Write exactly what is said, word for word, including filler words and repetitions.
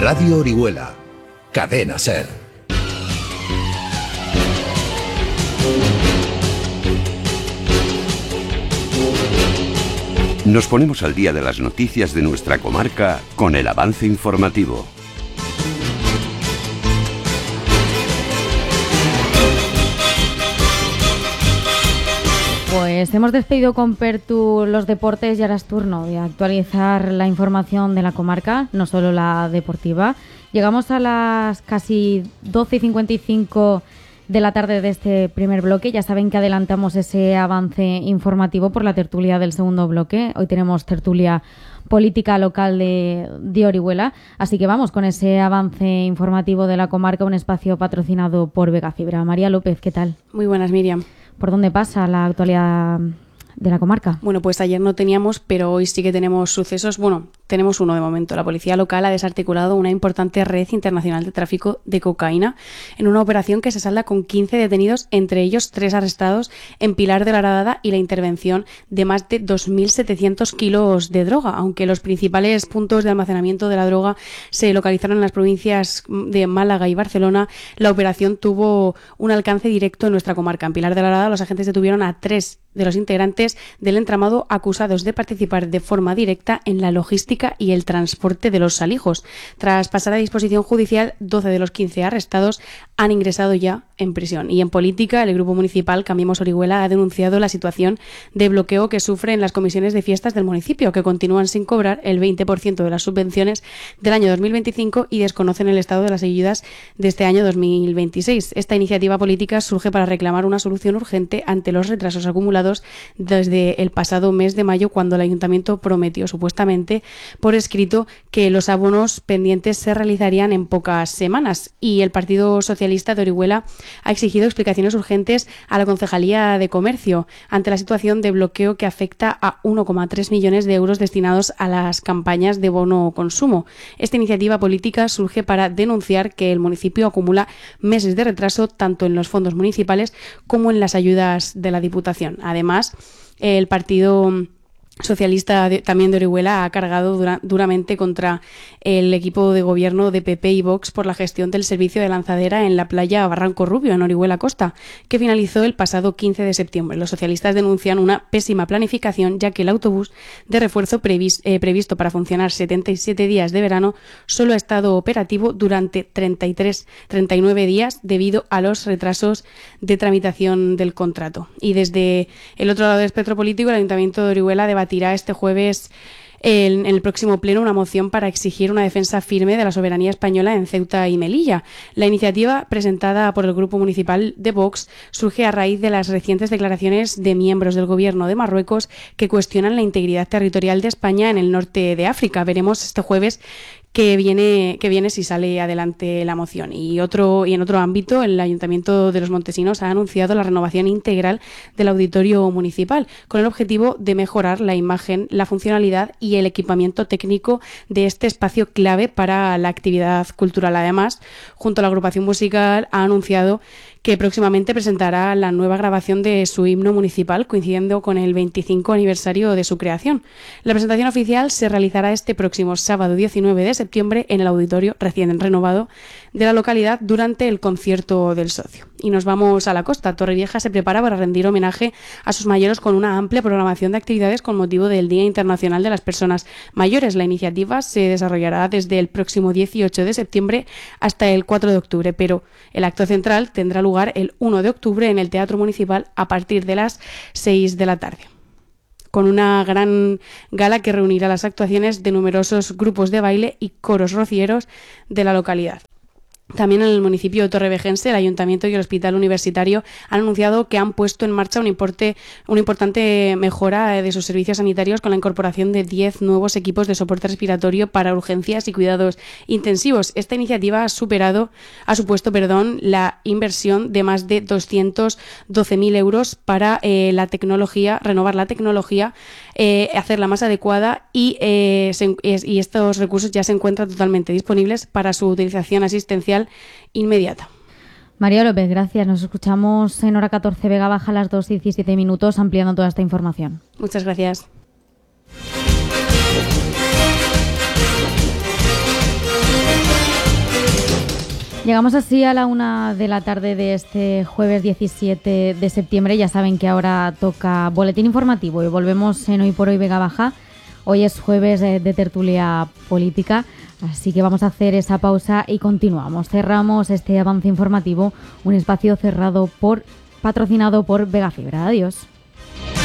Radio Orihuela, Cadena SER. Nos ponemos al día de las noticias de nuestra comarca con el avance informativo. Pues hemos despedido con Pertu los deportes y ahora es turno de actualizar la información de la comarca, no solo la deportiva. Llegamos a las casi doce y cincuenta y cinco de la tarde de este primer bloque. Ya saben que adelantamos ese avance informativo por la tertulia del segundo bloque. Hoy tenemos tertulia política local de, de Orihuela. Así que vamos con ese avance informativo de la comarca, un espacio patrocinado por Vega Fibra. María López, ¿qué tal? Muy buenas, Miriam. ¿Por dónde pasa la actualidad de la comarca? Bueno, pues ayer no teníamos, pero hoy sí que tenemos sucesos. Bueno, tenemos uno de momento. La policía local ha desarticulado una importante red internacional de tráfico de cocaína en una operación que se salda con quince detenidos, entre ellos tres arrestados en Pilar de la Horadada y la intervención de más de dos mil setecientos kilos de droga. Aunque los principales puntos de almacenamiento de la droga se localizaron en las provincias de Málaga y Barcelona, la operación tuvo un alcance directo en nuestra comarca. En Pilar de la Horadada los agentes detuvieron a tres de los integrantes del entramado acusados de participar de forma directa en la logística y el transporte de los salijos. Tras pasar a disposición judicial, doce de los quince arrestados han ingresado ya en prisión. Y en política, el Grupo Municipal Cambiemos Orihuela ha denunciado la situación de bloqueo que sufren las comisiones de fiestas del municipio, que continúan sin cobrar el veinte por ciento de las subvenciones del año dos mil veinticinco y desconocen el estado de las ayudas de este año dos mil veintiséis. Esta iniciativa política surge para reclamar una solución urgente ante los retrasos acumulados desde el pasado mes de mayo, cuando el ayuntamiento prometió supuestamente por escrito que los abonos pendientes se realizarían en pocas semanas. Y el Partido Socialista de Orihuela ha exigido explicaciones urgentes a la Concejalía de Comercio ante la situación de bloqueo que afecta a uno coma tres millones de euros destinados a las campañas de bono consumo. Esta iniciativa política surge para denunciar que el municipio acumula meses de retraso tanto en los fondos municipales como en las ayudas de la Diputación. Además, el Partido Socialista de, también de Orihuela ha cargado dura, duramente contra el equipo de gobierno de P P y Vox por la gestión del servicio de lanzadera en la playa Barranco Rubio, en Orihuela Costa, que finalizó el pasado quince de septiembre. Los socialistas denuncian una pésima planificación, ya que el autobús de refuerzo previs, eh, previsto para funcionar setenta y siete días de verano solo ha estado operativo durante treinta y tres, treinta y nueve días debido a los retrasos de tramitación del contrato. Y desde el otro lado del espectro político, el Ayuntamiento de Orihuela debatirá este jueves en el próximo pleno una moción para exigir una defensa firme de la soberanía española en Ceuta y Melilla. La iniciativa, presentada por el Grupo Municipal de Vox, surge a raíz de las recientes declaraciones de miembros del Gobierno de Marruecos que cuestionan la integridad territorial de España en el norte de África. Veremos este jueves que viene que viene si sale adelante la moción. Y otro y en otro ámbito, el Ayuntamiento de Los Montesinos ha anunciado la renovación integral del auditorio municipal con el objetivo de mejorar la imagen, la funcionalidad y el equipamiento técnico de este espacio clave para la actividad cultural. Además, junto a la agrupación musical, ha anunciado que próximamente presentará la nueva grabación de su himno municipal, coincidiendo con el veinticinco aniversario de su creación. La presentación oficial se realizará este próximo sábado diecinueve de septiembre en el auditorio recién renovado de la localidad durante el concierto del socio. Y nos vamos a la costa. Torrevieja se prepara para rendir homenaje a sus mayores con una amplia programación de actividades con motivo del Día Internacional de las Personas Mayores. La iniciativa se desarrollará desde el próximo dieciocho de septiembre hasta el cuatro de octubre, pero el acto central tendrá lugar el uno de octubre en el Teatro Municipal a partir de las seis de la tarde, con una gran gala que reunirá las actuaciones de numerosos grupos de baile y coros rocieros de la localidad. También en el municipio de torrevejense, el Ayuntamiento y el Hospital Universitario han anunciado que han puesto en marcha un importe, una importante mejora de sus servicios sanitarios con la incorporación de diez nuevos equipos de soporte respiratorio para urgencias y cuidados intensivos. Esta iniciativa ha superado, ha supuesto, perdón, la inversión de más de doscientos doce mil euros para eh, la tecnología, renovar la tecnología, eh, hacerla más adecuada y, eh, se, y estos recursos ya se encuentran totalmente disponibles para su utilización asistencial inmediata. María López, gracias. Nos escuchamos en hora catorce Vega Baja a las dos y diecisiete minutos ampliando toda esta información. Muchas gracias. Llegamos así a la una de la tarde de este jueves diecisiete de septiembre. Ya saben que ahora toca boletín informativo y volvemos en Hoy por Hoy Vega Baja. Hoy es jueves de, de tertulia política, así que vamos a hacer esa pausa y continuamos. Cerramos este avance informativo, un espacio cerrado por, patrocinado por Vega Fibra. Adiós.